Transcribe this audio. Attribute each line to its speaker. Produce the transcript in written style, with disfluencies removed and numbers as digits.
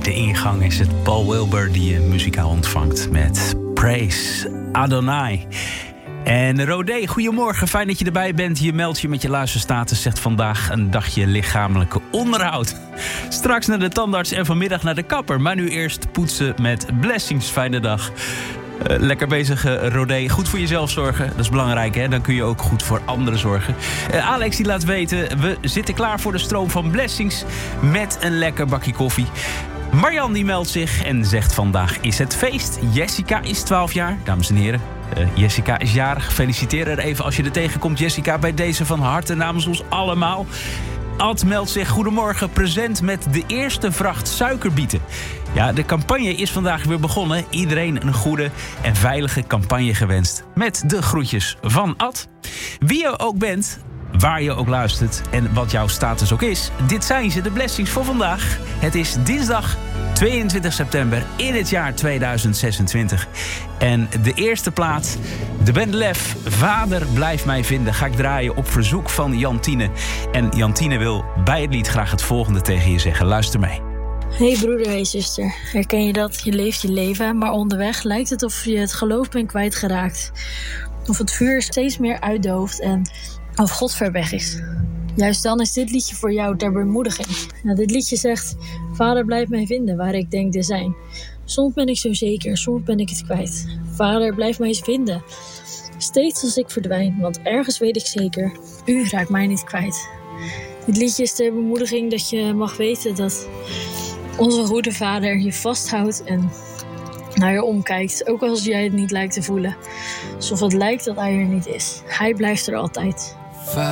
Speaker 1: de ingang is het Paul Wilbur die je muzikaal ontvangt met Praise Adonai. En Rodé, goedemorgen, fijn dat je erbij bent. Je meldt je met je luisterstatus, zegt vandaag een dagje lichamelijke onderhoud. Straks naar de tandarts en vanmiddag naar de kapper. Maar nu eerst poetsen met Blessings. Fijne dag. Lekker bezig, Rodé. Goed voor jezelf zorgen, dat is belangrijk, hè? Dan kun je ook goed voor anderen zorgen. Alex die laat weten, we zitten klaar voor de stroom van Blessings met een lekker bakje koffie. Marjan die meldt zich en zegt vandaag is het feest. Jessica is 12 jaar, dames en heren. Jessica is jarig, gefeliciteer er even als je er tegenkomt. Jessica, bij deze van harte namens ons allemaal. Ad meldt zich, goedemorgen, present met de eerste vracht suikerbieten. Ja, de campagne is vandaag weer begonnen. Iedereen een goede en veilige campagne gewenst. Met de groetjes van Ad. Wie je ook bent, waar je ook luistert en wat jouw status ook is. Dit zijn ze, de Blessings voor vandaag. Het is dinsdag 22 september in het jaar 2026. En de eerste plaat, de band Lef, Vader blijf mij vinden, ga ik draaien op verzoek van Jantine. En Jantine wil bij het lied graag het volgende tegen je zeggen. Luister mee.
Speaker 2: Hey broeder, hey zuster. Herken je dat? Je leeft je leven, maar onderweg lijkt het of je het geloof bent kwijtgeraakt. Of het vuur steeds meer uitdooft en of God ver weg is. Juist dan is dit liedje voor jou ter bemoediging. Nou, dit liedje zegt, Vader blijf mij vinden waar ik denk te zijn. Soms ben ik zo zeker, soms ben ik het kwijt. Vader blijf mij eens vinden. Steeds als ik verdwijn, want ergens weet ik zeker, u raakt mij niet kwijt. Dit liedje is ter bemoediging dat je mag weten dat onze goede Vader je vasthoudt en naar je omkijkt. Ook als jij het niet lijkt te voelen. Alsof het lijkt dat hij er niet is. Hij blijft er altijd.